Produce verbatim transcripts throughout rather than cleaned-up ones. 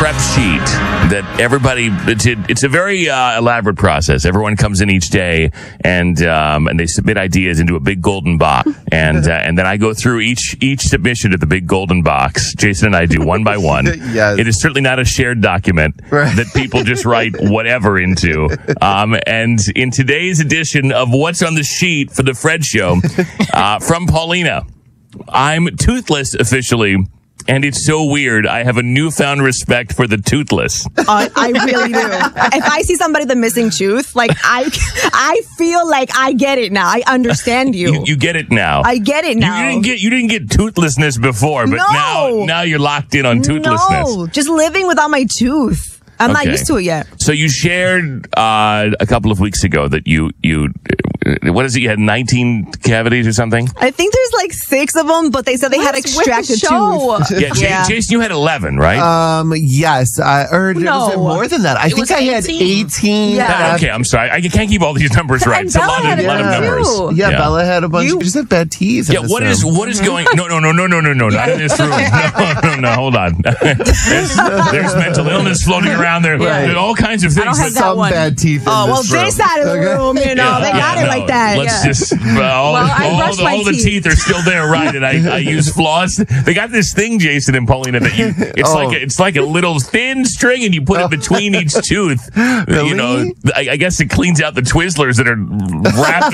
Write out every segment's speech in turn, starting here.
prep sheet that everybody, it's a, it's a very uh, elaborate process. Everyone comes in each day and um, and they submit ideas into a big golden box. And uh, and then I go through each each submission to the big golden box. Jason and I do one by one. Yes. It is certainly not a shared document Right. that people just write whatever into. Um, and in today's edition of What's on the Sheet for the Fred Show, uh, from Paulina, I'm toothless officially. And it's so weird. I have a newfound respect for the toothless. Uh, I really do. If I see somebody with a missing tooth, like I, I feel like I get it now. I understand you. You, you get it now. I get it now. You, you didn't get you didn't get toothlessness before, but No. now now you're locked in on toothlessness. No, just living without my tooth. I'm not Okay. used to it yet. So you shared uh, a couple of weeks ago that you you uh, what is it? You had nineteen cavities or something? I think there's like six of them, but they said they had What is with the extracted show? tooth. Yeah, J- Yeah. Jason, you had eleven, right? Um. Yes. I or was No. it more than that? I think was I had eighteen. eighteen. Yeah. Uh, okay, I'm sorry. I can't keep all these numbers right. And It's a Bella lot had of, a lot of bunch numbers. too. Yeah, Yeah. Bella had a bunch. You- You just had bad teeth. Yeah, what is what is going? No, no, no, no, no, no, no, not in this room. No, no, no. Hold on. there's, there's mental illness floating around there. Right. There's all kinds of things. don't have that- that some one. bad teeth? In Oh, well, this room. this side of the Okay. room, you know, they got it no, like that. Let's yeah. just uh, all, Well, I all, brush the, my all the teeth. teeth are still there, right? And I, I use floss. They got this thing, Jason and Paulina, that you it's Oh. like a, it's like a little thin string, and you put it between each tooth. Really? You know, I, I guess it cleans out the Twizzlers that are wrapped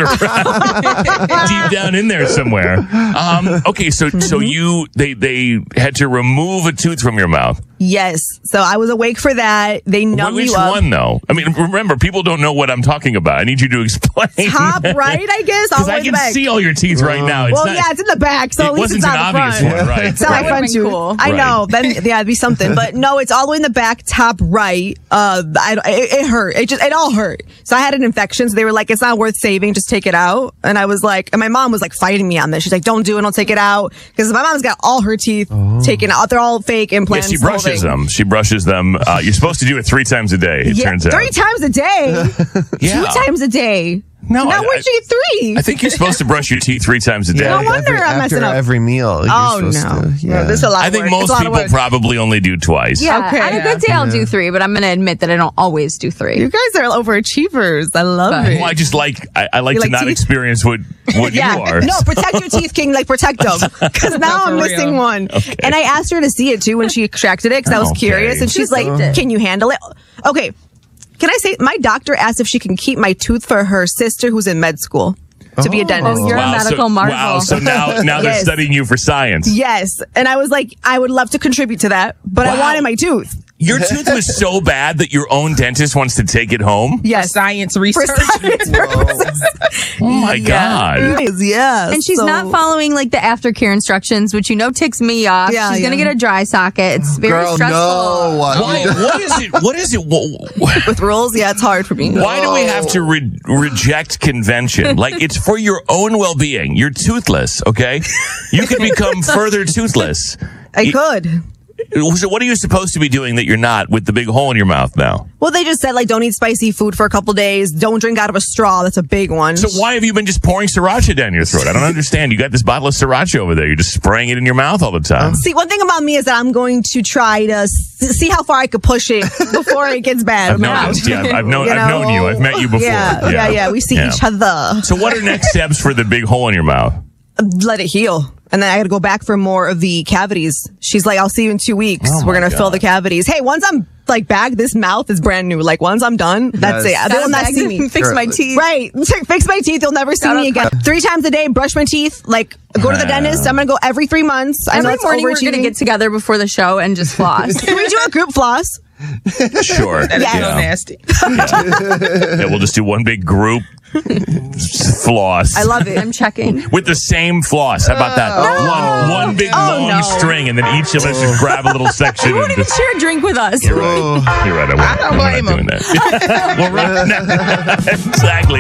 around deep down in there somewhere. Um, okay, so so you they they had to remove a tooth from your mouth. Yes. So I was awake for that. They numb Which you up. one though? I mean, remember, people don't know what I'm talking about. I need you to explain. Top right, I guess. All Because the way I in the can back. see all your teeth right now. It's well, not, yeah, it's in the back, so it at least wasn't it's an not the obvious front. one, right? It's not right. my front That would've been tooth. cool. I Right. know. Then yeah, it'd be something. But no, it's all the way in the back, top right. Uh, I, it, it hurt. It just it all hurt. So I had an infection. So they were like, "It's not worth saving. Just take it out." And I was like, and my mom was like fighting me on this. She's like, "Don't do it. Don't take it out." Because my mom's got all her teeth taken out. They're all fake Yeah, implants. she the whole brushes thing. them. She brushes them. Uh, you're supposed to do it three times a day, it Yeah, turns out. three times a day. Yeah. Two times a day. No, Now I- where'd you get three? I think you're supposed to brush your teeth three times a day. No wonder every, I'm after messing up. every meal. you're Oh supposed no. to- yeah. No, this is a lot I of think work. most It's a lot of people work. probably only do twice. Yeah. Okay. On a good day, I'll do three, but I'm going to admit that I don't always do three. You guys are overachievers. I love But- it. Well, I just like I, I like You to like not teeth? experience what what Yeah. you are. No, protect your teeth, King. Like, protect them. Because now I'm for missing real. one. Okay. And I asked her to see it, too, when she extracted it, because I was Okay. curious. And she's like, can you handle it? Okay. Can I say, my doctor asked if she can keep my tooth for her sister who's in med school to be a dentist. Oh, you're a medical so, marvel. Wow, so now now they're Yes. studying you for science. Yes. And I was like, I would love to contribute to that, but I Wow. wanted my tooth. Your tooth was so bad that your own dentist wants to take it home? Yes. Science For research. science purposes. Oh my God. Yes, yeah. And she's So- not following like the aftercare instructions, which you know ticks me off. Yeah, she's gonna yeah. get a dry socket. It's very Girl, stressful. no. Why, what is it? What is it? Wh- with rules. Yeah, it's hard for me. Why do we have to re- reject convention? Like, it's for your own well-being. You're toothless, okay? You can become further toothless. I You- could. So what are you supposed to be doing that you're not with the big hole in your mouth now? Well, they just said, like, don't eat spicy food for a couple days. Don't drink out of a straw. That's a big one. So why have you been just pouring sriracha down your throat? I don't understand. You got this bottle of sriracha over there. You're just spraying it in your mouth all the time. See, one thing about me is that I'm going to try to s- see how far I could push it before it gets bad. I've noticed. Yeah, I've known. You I've known you. know? I've met you before. Yeah, yeah, yeah. We see Yeah. each other. So what are next steps for the big hole in your mouth? Let it heal. And then I got to go back for more of the cavities. She's like, I'll see you in two weeks. Oh We're my going to fill God. the cavities. Hey, once I'm like back, this mouth is brand new. Like once I'm done, that's Yes. it. They will not see me. Fix my teeth. Right. Fix my teeth. You'll never see Gotta me again. Three times a day, brush my teeth. Like go to the dentist. I'm going to go every three months. I know Every it's morning we're gonna overachieving. get together before the show and just floss. Can we do a group floss? Sure. That is Yeah. so nasty. Yeah, we'll just do one big group floss. I love it. I'm checking. With the same floss. How about that? One one big Oh, long no. string, and then each of us just grab a little section. Who and wouldn't even just, share a drink with us? you're right. You're right. I, won't, I don't I'm blame not doing that. Well, right now- exactly.